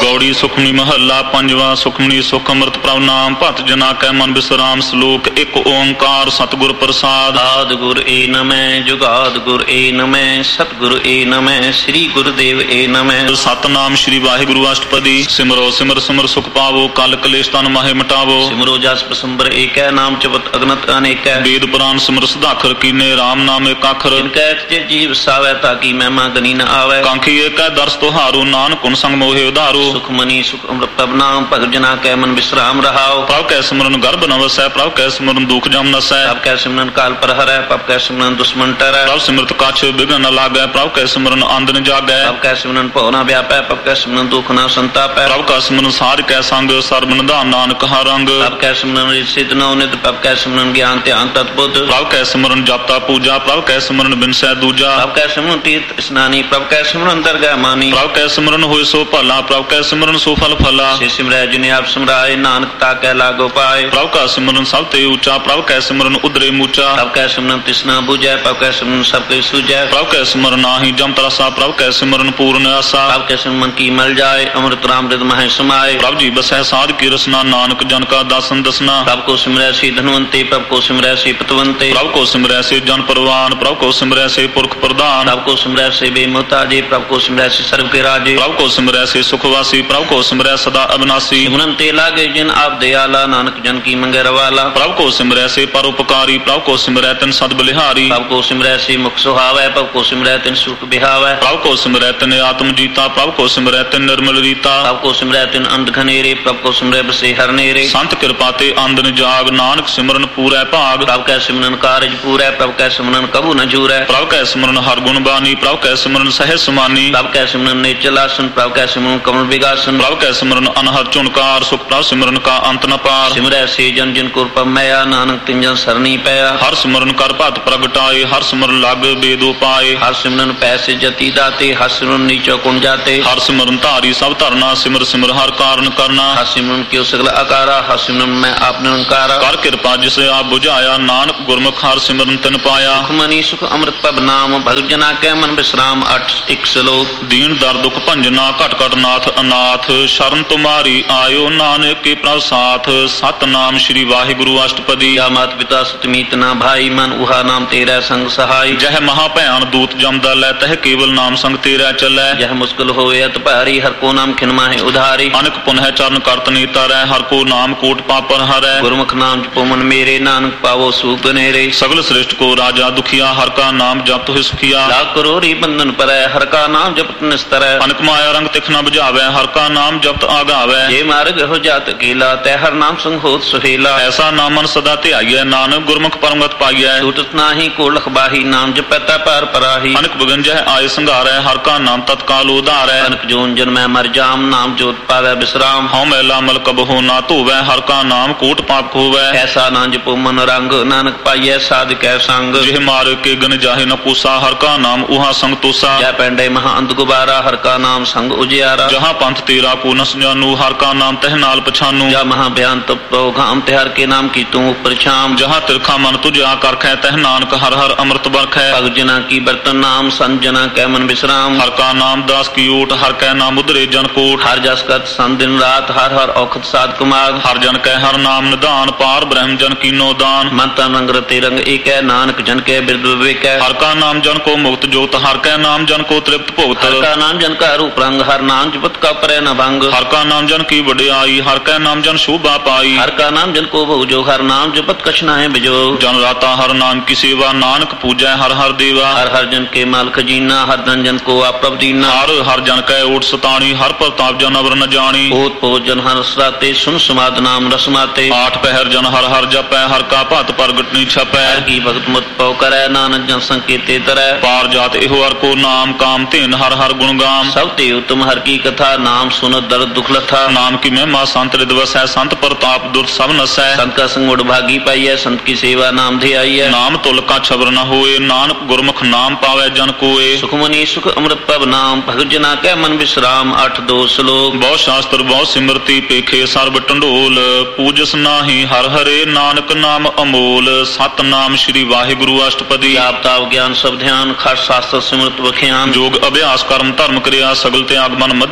गौड़ी सुखमनी महला पंजवा। सुखमनी सुख अमृत प्रभ नाम भत जना कै मन विश्राम। श्लोक एक ओंकार सतगुर प्रसाद। आदि गुर ए नमः जुगाद गुर ए नमः सतगुर ए नमः श्री गुरुदेव ए नमः। सतनाम श्री वाहिगुरु अष्टपदी। सिमरो सिमर सिमर सुख पावो कल कलेश तन माहे मिटावो। सिमरो जस प्रसंबर एक नाम जपत अगनत अनेक। वेद पुराण सिमर सदाखर कीने राम नाम एक आखर। इनका जीव सावै ताकि महिमा गनी न आवे। कांखी एक दर्श तुहारो नानक कुन संग मोहे उधारो। सुखमनी सुख अमृत प्रभ नाम भगत जना कै मन विश्राम रहाओ। प्रभ कै सिमरन गर्भ न वसै प्रभ कै सिमरन दुख जम नसै। प्रभ कै सिमरन काल पर हरै प्रभ कै सिमरन दुश्मन टरै। प्रभ सिमरत कछ बिघ्न न लागै प्रभ कै सिमरन आंद न जागै। प्रभ कै सिमरन भव न व्यापै प्रभ कै सिमरन दुख न संतापै। प्रभ का सिमरन साध कै संग सर्ब निधान नानक हर रंग। प्रभ कै सिमरन सिद्ध नवनित प्रभ कै सिमरन ज्ञान ध्यान तत्बुद्ध। प्रभ कै सिमरन जपता पूजा प्रभ कै सिमरन बिनसै दूजा। प्रभ कै सिमरन तीर्थ स्नानी प्रभ कै सिमरन दरगाह मानी। प्रभ कै सिमरन होय सो भला प्रभ कै सिमरन सो फल फला। से सिमरै जिने आप सिमराए नानक ताकै लागो पाए। प्रभ का सिमरन सब ते ऊंचा प्रभ कै सिमरन उदरे मूचा। प्रभ कै सिमरन तृष्णा बुझै प्रभ कै सिमरन सब के सूझै। प्रभ कै सिमरन नाहि जम तरसा प्रभ कै सिमरन पूर्ण आसा। प्रभ कै सिमरन की मल जाए अमृत राम हृदय मह समाए। प्रभ जी बसै साध की रसना नानक जन का दासन दसना। प्रभ को सिमरै से धनवंते प्रभ को सिमरै से पतवंते। प्रभ को सिमरै से जन परवान प्रभ को सिमरै से पुरख प्रधान। प्रभ को सिमरै से बेमुहताजे प्रभ को सिमरै से सर्व के राजे। प्रभ को सिमरै से सुखवासी प्रभ को सिमरै सदा अविनाशी। सिमरन ते लागे जिन आप दयाला नानक जन की मंगे रवाला। प्रभ को सिमरै से परोपकारी प्रभ को सिमरै तिन सद बलिहारी। प्रभ को सिमरै से मुख सुहावै प्रभ को सिमरै तिन सुख बिहावै। प्रभ को सिमरै तिन आत्म जीता प्रभ को सिमरै तिन निर्मल रीता। प्रभ को सिमरै तिन अंध घनेरे प्रभ को सिमरै बसे हर नेरे। संत कृपा ते आंद न जाग नानक सिमरन पूरै भाग। प्रभ कै सिमरन कारज पूरै प्रभ कै सिमरन कबू न जूरै। प्रभ कै सिमरन हर गुण बानी प्रभ कै सिमरन सहज समानी। प्रभ कै सिमरन नेचल आसन प्रभ कै सिमरन कमल विगासन। प्रभ कै सिमरन अनहर चुनकार सुख प्रभ सिमरन का अंत न पार। सिमरै से जन जिन को पमया नानक तिन जन सरनी पया। हर सिमरन कर भत प्रगटाए हर सिमरन लाग बेदो पाए। हर सिमरन पैसे जति दाते हर सिमरन नीचो कुण जाते। हर सिमरन धारी सब धरना सिमर सिमर हर कारण करना। हर सिमरन क्यों सगल आकारा हर सिमरन मैं आप निरंकारा। कर कृपा जिसे आप बुझाया नानक गुरमुख हर सिमरन तिन पाया। सुखमनी सुख अमृत प्रभ नाम भगत जना कै मन विश्राम 8 श्लोक। दीन दर दुख भंजना घट घट नाथ अनाथ शरण तुम्हारी आयो नानक के प्रभ साथ। सतनाम श्री वाहिगुरु अष्टपदी। या मात पिता सुतमीत ना भाई मन उहा नाम तेरा संग सहाय। जह महाभयान दूत जमदा लै तह केवल नाम संग तेरा चलै। यह मुश्किल होए अत भारी हर को नाम खिनमा है उधारी। अनक पुनः चरण करत नीता रह हर को नाम कोट पापर हरै। गुरमुख नाम जपो मन मेरे नानक पावो सुख बनेरे। सगल श्रेष्ठ को राजा दुखिया हर का नाम जपत हुए सुखिया। लाख करोड़ी बंधन परै हर का नाम जपत निस्तरै। अनक माया रंग तिख न बुझावै हर का नाम जपत आगावै। ये मार्ग हो जात अकेला तै हर नाम संग होत सुहेला। ऐसा नामन सदा ध्याइयै नानक गुरमुख परमगत पाइयै। छूटत नाही को लखबाही नाम जपता पार पराही। अनक बिगंजह आय संघारै हर का नाम तत्काल उधारै। अनक जोन जन्मै मर जाम नाम जोत पावै विश्राम। हौ मैला मल कबहु ना धोवै हर का नाम कूट पाप खोवै। ऐसा ना जपो मन रंग नानक पाइयै साध कै संग। जिह मार के गन जाहे न पूसा हर का नाम उहा संग तोसा। जय पैंडे महा अंध गुबारा हर का नाम संग उजियारा। जहाँ पंथ तेरा को नस जानू हर का नाम तह नाल पछानू। जा महा बयान तप घाम तिहार के नाम की तू ऊपर छाम। जहाँ तिरखा मन तुझ आकरखै तह नानक हर हर अमृत बरखै। भगत जना की बर्तन नाम संत जना कै मन विश्राम। हर का नाम दास की ओट हर कै नाम उदरे जन कोट। हर जस कत सन दिन रात हर हर औखत साध कुमार। हर जन कै हर नाम निदान पार ब्रह्म जन कीनो दान। मन तन रंग रते रंग एक है नानक जन के बिरद विवेक है। हर का नाम जन को मुक्त जोत हर कै नाम जन को तृप्त भुगत। हर का नाम जन का रूप रंग हर नाम जपत का परै न भंग। हर का नाम जन की वड्याई हर कै नाम जन शोभा पाई। हर का नाम जन को भोजो हर नाम जपत कछ नाहि बिजो। जन राता हर नाम की सेवा नानक पूजै हर हर देवा। हर हर जन के माल खजीना हर धन जन को आप दीना। हर हर जन कै ओट सताणी हर प्रताप जन अवर न जानी। ओत पोत जन हर सराते सुन समाद नाम रसमाते। आठ पहर जन हर हर जपै हर का भत प्रगट नी छपै। हर की भगत मत पौ करै नानक जन संकेते तरੈ। पार जात एहो हर को नाम काम तेन हर हर गुण गाम। सब ते उत्तम हर की कथा नाम सुनत दर्द दुख लथा। नाम की महिमा संत रिदवस है संत प्रताप दुर् सब नसै। संत का संग उड़ भागी पाइयै संत की सेवा नाम ध्याई है। नाम तुल का छबर न होए नानक गुरमुख नाम पावै जन कोए। सुखमनी सुख अमृत प्रभ नाम भगत जना कै मन विश्राम 8-2 श्लोक। बहु शास्त्र बहु सिमरती पेखे सर्ब टंडोल। पूजस नाही हर हरे नानक नाम अमोल। सतनाम श्री वाहिगुरु अष्टपदी। जाप ताप ज्ञान सब ध्यान खट शास्त्र सिमरत वख्यान। जोग अभ्यास कर्म धर्म क्रिया सगल त्याग मन मध्य फिरिया।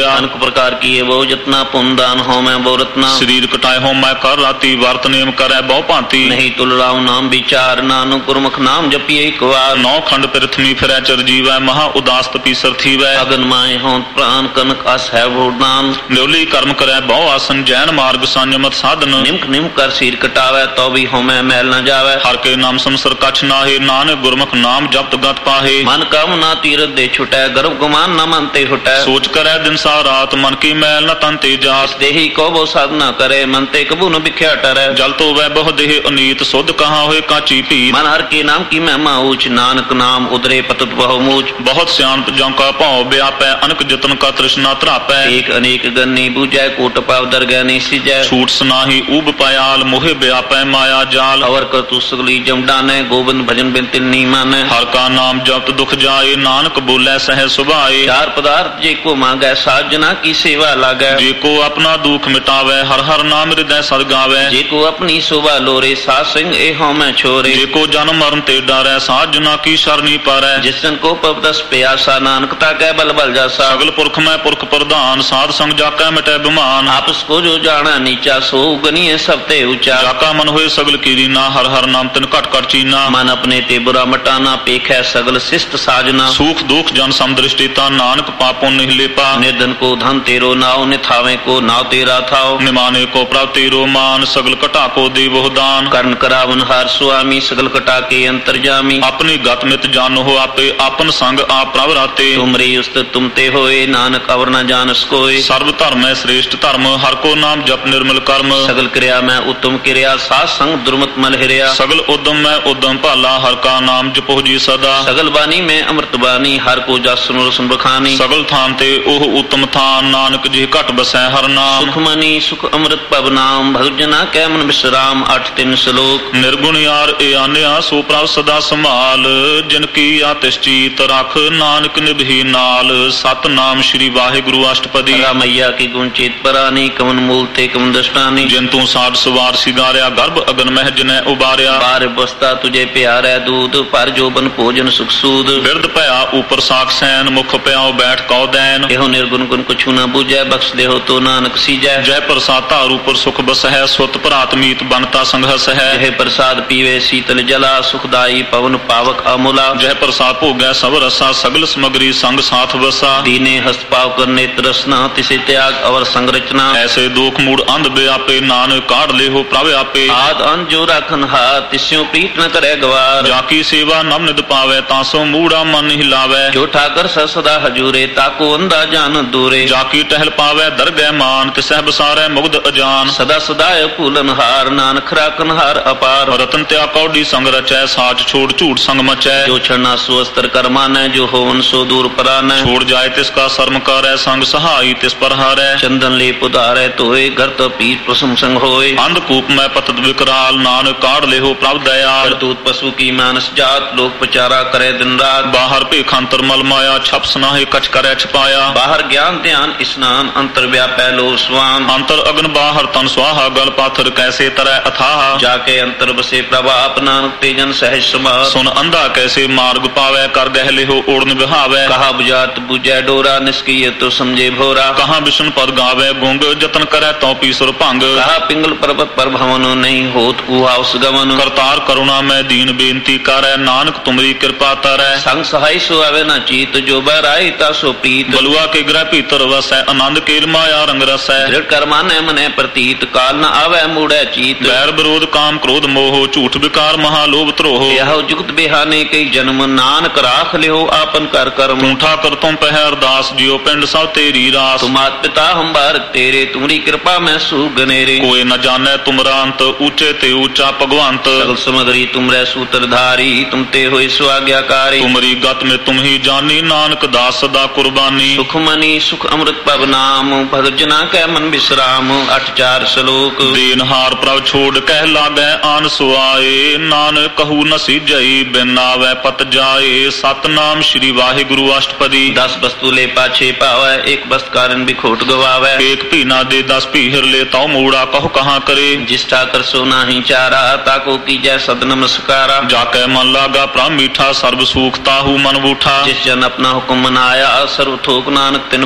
ਕੀਆ। अनेक प्रकार किए वो जतना पुण्य दान हो मैं वो रत्ना। ਸਰੀਰ ਕਟਾਏ ਹੋ ਮੈਂ ਕਰ ਰਾਤੀ ਵਰਤ ਨੇਮ ਕਰੈ ਬਹੁ ਭਾਂਤੀ। नहीं तुल राम नाम विचार नानु गुरमुख नाम जपिए एक बार। ਨੌ ਖੰਡ ਪਿਰਥਮੀ ਫਿਰੈ ਚਰਜੀਵੈ ਮਹਾ ਉਦਾਸ ਤਪੀਸਰ ਥੀਵੈ। अगन माए हों प्राण कनक अस है भूडान। ਨਿਉਲੀ ਕਰਮ ਕਰੈ ਬਹੁ ਆਸਨ ਜੈਨ ਮਾਰਗ ਸੰਜਮਤ ਸਾਧਨ। निमक निम कर सिर कटावे तो भी हो मैं मैल न जावे। ਹਰ ਕੇ ਨਾਮ ਸੰਸਰ ਕਛ ਨਾਹੇ ਨਾਨਕ ਗੁਰਮੁਖ ਨਾਮ ਜਪਤ ਗਤ ਪਾਹੇ। मन कामना तीरथ दे छुटै गर्भ गुमान न मनते हुटै। ਸੋਚ ਕਰੈ ਦਿਨ ਸਾ ਰਾਤ ਮਨ ਕੀ ਮੈਲ ਨ ਤਨ ਤੇ ਜਾਤ। देही को वो साधना करे मनते कबू न बिख्या टरै। ਜਲ ਤੋ ਵੈ ਬਹੁ ਦੇਹ ਅਨੀਤ ਸੁਧ ਕਹਾ ਹੋਏ ਕਾਚੀ ਭੀਤ। मन हर के नाम की महिमा ऊंच नानक नाम उदरे पतुत बहु मूच। ਬਹੁਤ ਸਿਆਣਪ ਜਉ ਕਾ ਭਉ ਵਿਆਪੈ ਅਨਕ ਜਤਨ ਕਾ ਤ੍ਰਿਸ਼ਨਾ ਧਰਾਪੈ। एक अनेक गन्नी बूझै कोट पाव दरगह नहीं सिजै। ਛੂਟ ਸਨਾਹੀ ਊਬ ਪयाल मोहे व्यापै माया जाल। अवर कर तू सगली जम डानै गोविंद भजन बिन तिल नी मानै। हर का नाम जपत दुख जाए नानक बोलै सह सुभाए। चार पदार्थ जे को मांगै साजना की सेवा लागै। जे को अपना दुख मिटावै हर हर नाम हृदय सद गावै। जे को अपनी शोभा लोरे साध संग ए हों मैं छोरे। जे को जन्म मरण ते डरै साजना की शरणी पारै। जिसन को पवदस प्यासा नानकता कै बल बल जासा। सगल पुरख में पुरख प्रधान साध संग जाकै मिटै बिमान। आपस को जो जाना नीचा सो गनिए सब ते ऊंचा। जाका मन होए सगल कीरीना हर हर नाम तिन घट घट चीना। मन अपने ते बुरा मटाना पेखै सगल शिष्ट साजना। सुख दुख जन समदृष्टिता नानक पापों नहीं लेपा। निर्धन को धन तेरो नाव निथावे को नाव तेरा थाओ। निमाने को प्रभ तेरो मान सगल कटा को देवो दान। कर्ण करावन हार स्वामी सगल कटा के अंतर्जामी। अपनी गत मित जानो हो आपे आपन संग आप प्रभ राते। तुमरे उस्त तुम ते होए नानक अवर न जानस कोय। सर्व धर्म है श्रेष्ठ धर्म हर को नाम जप निर्मल कर्म। सगल क्रिया में उत्तम क्रिया साध संग दुर्मत मल हिरिया। सगल उद्यम में उद्यम भाला हर का नाम जपो जी सदा। सगल बानी में अमृत बानी हर को जस सुनो सुन बखानी। सगल थान ते ओह उत्तम थान नानक जी घट बसै हर नाम। सुख मनी सुख अमृत पब नाम भगजना कै मन विश्राम। 8 श्लोक। निर्गुण यार ए आन्या सो प्रभ सदा संभाल। जिनकी आतिश चीत रख नानक निभि नाल। सत नाम श्री वाहिगुरु अष्टपदी। मैया की गुण चेत परानी कमन मूल ते कमन दृष्टानी। जिंतु साठ सवार सिगारिया गर्भ अगन मह जिनै उबारिया। बार बस्ता तुझे प्यारै दूध पर जोबन भोजन सुख सूद। बिरद भया ऊपर साख सैन मुख प्याओ बैठ कौ दैन। एहो निर्गुण गुण कुछु न बूझै बख्श देहो तो नानक सीजै। जय प्रसाद तार ऊपर सुख बस है स्वत भरात मीत बनता संघस है। जय प्रसाद पीवे शीतल जला सुखदाई पवन पावक अमूला। जय प्रसाद भोगै सब रसा सगल समग्री संग साथ बसा। दीने हस्त पाव करने तरसना तिसे त्याग अवर संरचना। ऐसे दुख मूड अंध व्यापे नानक काढ़ ले हो प्रभ आपे। आद अंत जो राखन हाथ तिस्यों प्रीत न करे गवार। जाकी सेवा नम निद पावे तासो मूड़ा मन हिलावे। जो ठाकर सदा हजूरे ताको अंधा जान दूरे। जाकी टहल पावे दरगह मान तिसह बसारे मुग्ध अजान। सदा सदाय फूलन हार नानक राखन हार अपार। रतन त्या कौडी संग रचै साच छोड़ झूठ संग मचै। जो छड़ना सो अस्तर कर मानै जो होवन सो दूर परानै। छोड़ जाए तिसका शर्म करੈ संग सहाई तिस पर हारै। चंदन ले पुधारै तोए घर तो पीर प्रसम संग होए। अंधकूप में पतत विकराल नानक काढ़ ले हो प्रभ दयाल। करतूत पशु की मानस जात लोक प्रचारा करे दिन रात। बाहर भेखांतर मल माया छप सनाहे कछ करੈ छपाया। बाहर ज्ञान ध्यान स्नान अंतर व्यापै लो स्वान। अंतर अग्न बाहर तन स्वाहा गल पाथर कैसे तरह अथाह। जाके अंतर बसे प्रभाप नानक तेजन सहज समार। सुन अंधा कैसे मार्ग पावै कर गहले हो ओढ़न बिहावै। कहा बुझात बुझै डोरा निष्क्रिय तो समझे भोरा। कहाँ विष्णु पद गावे गुंग जतन करੈ तो पीसुर भंग। कहा पिंगल पर्वत पर भवन नहीं होत कुहाउस गमन। करतार करुणा में दीन बेनती करੈ नानक तुमरी कृपा तरੈ। संग सहाय सो आवे न चीत जो बहराई ता सो प्रीत। बलुआ के ग्रह भीतर वसै आनंद केल माया रंग रसै। दृढ़ कर मानै मनै प्रतीत काल न आवे मूढ़ै चीत। बैर विरोध काम क्रोध मोह झूठ विकार महालोभ त्रोह। यह जुगत बेहाने कई जन्म नानक राख लिहो आपन कर कर्म। ठूठा कर तुम पह अरदास जियो पिंड सब तेरी रास। तुम मात पिता हम बारक तेरे तुमरी कृपा में सुगनेरे। कोई न जाने तुमरा अंत ऊंचे ते ऊंचा भगवंत। सगल समग्री तुमरे सूत्रधारी तुम ते होए स्वाज्ञाकारी। तुमरी गत में तुम ही जानी नानक दास सदा कुर्बानी। सुख मनी सुख अमृत पब नाम भगत जना कै मन विश्राम। 8 श्लोक। देनहार प्रभ छोड़ कह लागै आन सुआए। नानक कहू न सीजई बिन आवै पत जाए। सतनाम श्री वाहिगुरु अष्टपदी। 10 वस्तु ले पाछे पावै एक वस्त कारण भी खोट गवावै। एक भी ना दे 10 पीहर ले तौ मूड़ा कहो कहाँ करे। जिस ठाकर सो नाही चारा ताको कीजै सद नमस्कारा। जाकै मन लागा प्राण मीठा सर्व सुख ताहू मन बूठा। जिस जन अपना हुक्म मनाया सर्व थोक नानक तिन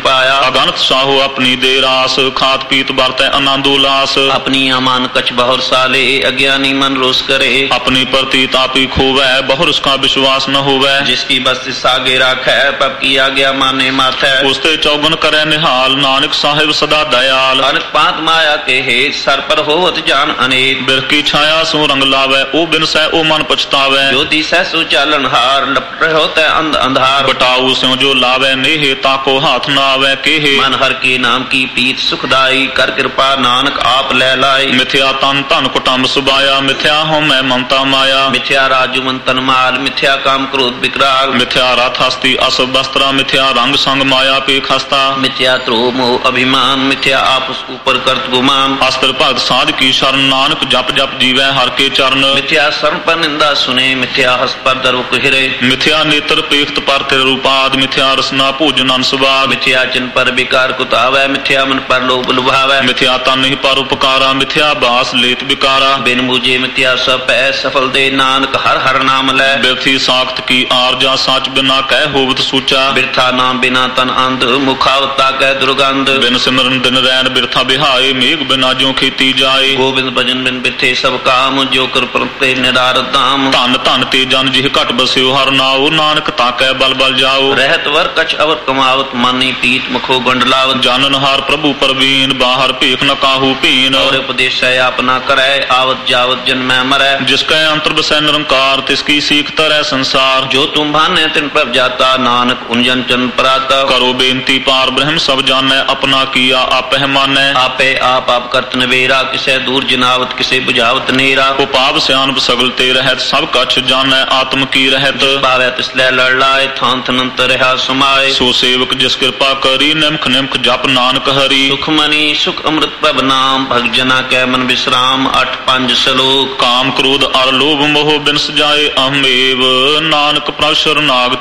पाया। अगणत साहो अपनी दे रास, खात पीत बरतै आनंद उल्लास। अपनी अमान कछ बहुर साले, अज्ञानी मन रोस करे। अपनी प्रति तापी खोवै, बहुर उसका विश्वास न होवै। जिसकी बस्ती सागे राखै, पब की आज्ञा माने माथै। उसते चौगन करे निहाल, नानक साहिब सदा दयाल। अनक पात माया के हेत, सर पर होवत जान अनेक। बिरख की छाया सो रंग लावै, ओ बिन सै ओ मन पछतावै। ज्योति सै सो चालन हार, लपट होता अंध अंधार। बटाऊ स्यों जो लावै नेहे, ताको हाथ न आवै केहे। मन हर के नाम की प्रीत सुखदाई, कर कृपा नानक आप ले लाई। मिथ्या तन धन कुटुंब सुबाया, मिथ्या हो मैं ममता माया। मिथ्या राजु मन तन माल, मिथ्या काम क्रोध विकराल। मिथ्या रथ हस्ती असुभ वस्त्रा, मिथ्या रंग संग माया पे खस्ता। मिथ्या त्रोह मोह अभिमान, मिथ्या आपस ऊपर करत गुमान। अस्त्र भगत साध की शरण, नानक जप जप जीवै हर के चरण। मिथ्या शरण पर निंदा सुने, मिथ्या हस पर दर्व कुहिरे। मिथ्या नेत्र पेख्त पर तिर रूपाद, मिथ्या रसना भोजन अनसुवाद। मिथ्या चिन्ह पर विकार कुतावै, मिथ्या मन पर लोभ लुभावै। मिथ्या तन ही पर उपकारा, मिथ्या बास लेत विकारा। बिन मुझे मिथ्या सब पै, सफल दे नानक हर हर नाम लै। बिरथी साख्त की आरजा, साच बिना कह होवत सूचा। बिरथा नाम बिना तन अंध, मुखावता कह दुर्गंध। बिन सिमरन दिन रैन बिरथा बिहाए, मेघ बिना जो खेती जाए। गोविंद भजन बिन बिरथे सब काम, जो कर प्रते निरार दाम। धन धन ते जन जिह घट बस्यो हर नाओ, नानक ताकै बल बल जाओ। रहत वर कछ अवत कमावत, मानी पीत मुखो गंडलावत। जानन हार प्रभु परवीन, बाहर भेख न काहू पीन। और उपदेश है आपना करै, आवत जावत जन्मै मरै। जिसकै अंतर बसै निरंकार, तिसकी सीख तरह संसार। जो तुम भाने तिन पर जाता, नानक उन जन चन पराता। करो बेनती पार ब्रह्म सब जानै, अपना किया आपह मानै। आपे आप करत नवेरा, किसे दूर जनावत किसे बुझावत नेरा। उपाव सियानप सगल ते रहत, सब कछ जानै आत्म की रहत। पावै तिसलै लड़ लाए, थान थनंत रहा समाए। सो सेवक जिस कृपा करी, निमख निमख जप नानक हरि। सुख मनी सुख अमृत प्रभ नाम, भगजना कै मन विश्राम। 8-5 श्लोक। काम क्रोध अर लोभ मोह बिन सजाए, अहमेव नानक प्रभ शरणागत